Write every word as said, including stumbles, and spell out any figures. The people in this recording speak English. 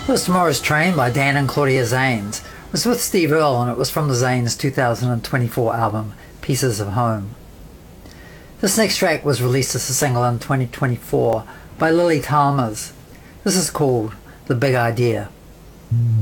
Was Tomorrow's Train by Dan and Claudia Zanes. It was with Steve Earle and it was from the Zanes two thousand twenty-four album Pieces of Home. This next track was released as a single in twenty twenty-four by Lily Talmers. This is called The Big Idea.